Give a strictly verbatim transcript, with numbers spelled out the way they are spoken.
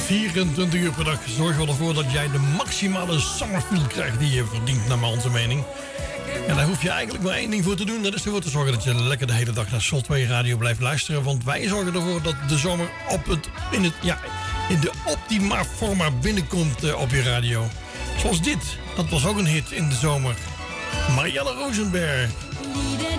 vierentwintig uur per dag zorgen we ervoor dat jij de maximale summerfeel krijgt die je verdient, naar onze mening. En daar hoef je eigenlijk maar één ding voor te doen. Dat is ervoor te zorgen dat je lekker de hele dag naar Sol twee Radio blijft luisteren. Want wij zorgen ervoor dat de zomer op het, in, het, ja, in de optima forma binnenkomt uh, op je radio. Zoals dit. Dat was ook een hit in de zomer. Marielle Rosenberg.